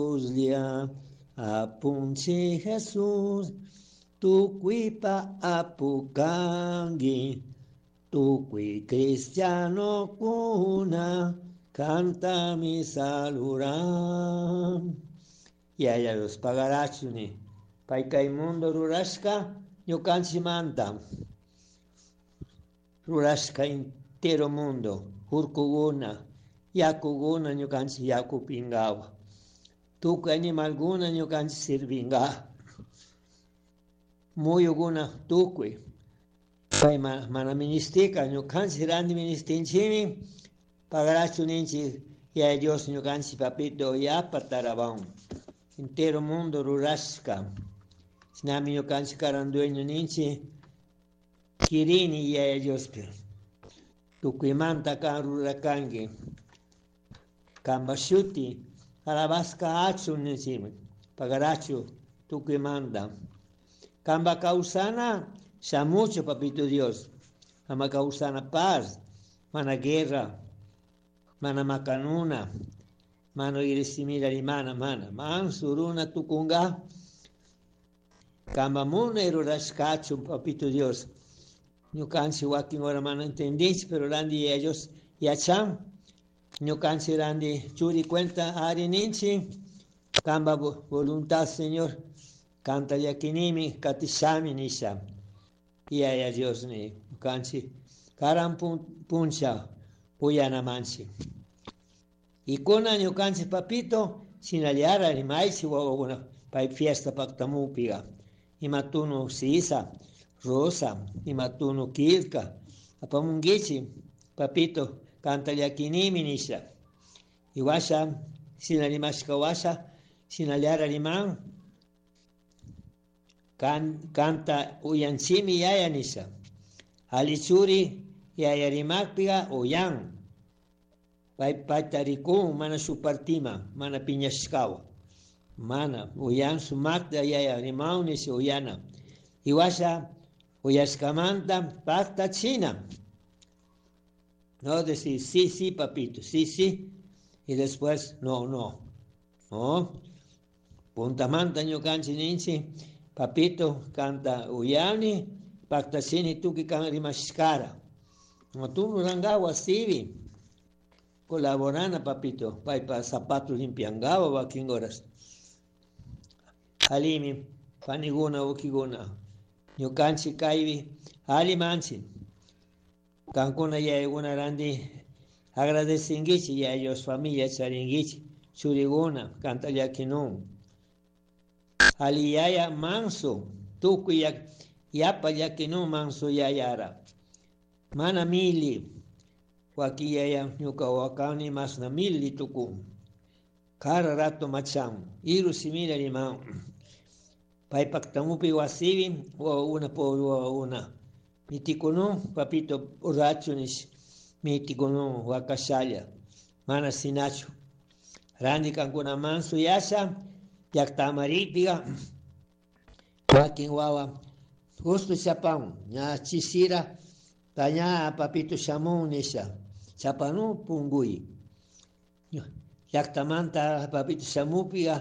Lia apunchi Jesús, tu cuipa apucangi, tu cui cristiano cuna, canta mi saluram. Y allá los pagarachuni, paika mundo rurashka, yo manta, rurashka entero mundo, hurkuguna, yakuguna, yo canchi yakupingawa. Tu animal guna yo canchi sirvinga. Muy guna tukui. Pai mana ministika yo canchi randi ministinchini. Pagarachu ninchi ya Dios yo canchi papito ya patarabón. Entero mundo rurashka. Sinami yo canchi carandueño ninchi. Kirini ya Dios pero. Tukui manta kan rurakangi. Kambashuti. Alabasca achu nicime, pagarachu, tu que manda. Camba causana, ya mucho, papito Dios. Ama causana paz, mana guerra, mana macanuna, mano irisimira limana, man suruna tucunga. Camba muna ero rascacho, papito Dios. No cansi wakin ora mana entendis, pero landi ellos yacham. No cancerandi churi cuenta ari ninchi, camba voluntad Señor, canta yakinimi, katishami nisha, y a Dios ni, canci, karam puncha, puyana manchi. Y con año canci papito, sin aliar a maisi o una, pa fiesta pactamupiga, y matuno sisa, rosa, y matuno kilka, apamungichi, papito, canta yakinimi nisha. Y washa, sin alimashka washa, sin aliar alimán, canta uyanchimi yaya nisha. Alichuri yaya rimakpiga uyan. Pai patarikun mana supartima, mana piñashkawa. Mana uyan sumakta yaya rimau nisha uyana. Y washa uyaskamanta pacta china. No decir sí, sí, papito, sí, sí, y después no. Puntamanta yo canchi ninchi, papito canta uyani, pactacini tu que can rimashkara. No tú no rangawa sivi, colaborana papito, pa zapatos limpiangawa wakingoras. Halimi, paniguna ukiguna, yo canchi kaivi, alimanchi. Cancuna ya una grande agradecingichi ya ellos familia charingichi churiguna canta ya kinun aliyaya manso tuku ya yapa ya kinun manso ya yara mana mili waki ya nyuka wakani mas na mili tuku kara rato macham iru simila limau pai paktamupi wasivi o una por una mitikono papito borrachonis mitikono wakashaya mana sinacho randi kankuna manso yasha yaktamaripiga wakin wawa justo chapán nya chisira taña papito shamun nisha chapanu pungui yaktamanta papito shamupiga